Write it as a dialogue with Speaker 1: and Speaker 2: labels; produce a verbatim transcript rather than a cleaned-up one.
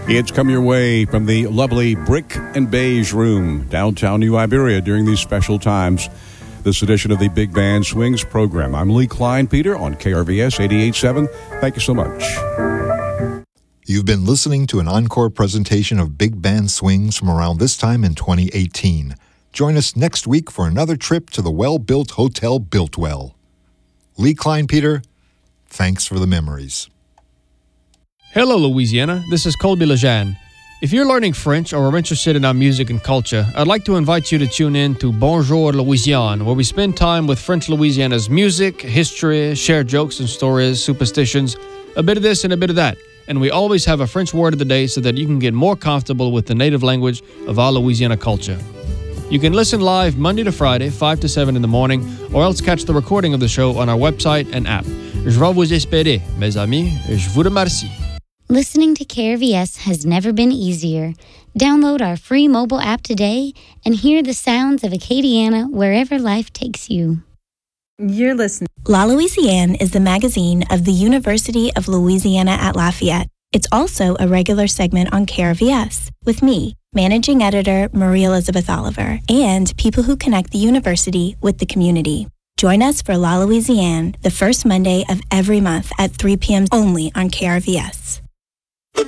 Speaker 1: It's come your way from the lovely Brick and Beige Room, downtown New Iberia during these special times. This edition of the Big Band Swings program. I'm Lee Klein Peter on K R V S eighty-eight point seven. Thank you so much.
Speaker 2: You've been listening to an encore presentation of Big Band Swings from around this time in twenty eighteen. Join us next week for another trip to the well-built Hotel Biltwell. Lee Klein Peter, thanks for the memories.
Speaker 3: Hello, Louisiana. This is Colby Lejeune. If you're learning French or are interested in our music and culture, I'd like to invite you to tune in to Bonjour Louisiane, where we spend time with French Louisiana's music, history, share jokes and stories, superstitions, a bit of this and a bit of that. And we always have a French word of the day so that you can get more comfortable with the native language of our Louisiana culture. You can listen live Monday to Friday, five to seven in the morning, or else catch the recording of the show on our website and app. Je vais vous espérer, mes amis, et je vous remercie.
Speaker 4: Listening to K R V S has never been easier. Download our free mobile app today and hear the sounds of Acadiana wherever life takes you.
Speaker 5: You're listening.
Speaker 6: La Louisiane is the magazine of the University of Louisiana at Lafayette. It's also a regular segment on K R V S with me, Managing Editor Marie Elizabeth Oliver, and people who connect the university with the community. Join us for La Louisiane the first Monday of every month at three p.m. only on K R V S.